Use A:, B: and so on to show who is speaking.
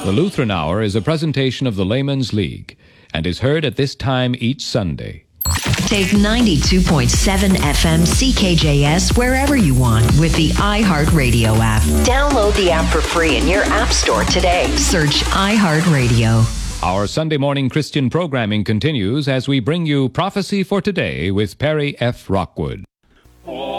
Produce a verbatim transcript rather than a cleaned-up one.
A: The Lutheran Hour is a presentation of the Layman's League and is heard at this time each Sunday.
B: Take ninety-two point seven F M C K J S wherever you want with the iHeartRadio app. Download the app for free in your app store today. Search iHeartRadio.
A: Our Sunday morning Christian programming continues as we bring you Prophecy for Today with Perry F. Rockwood.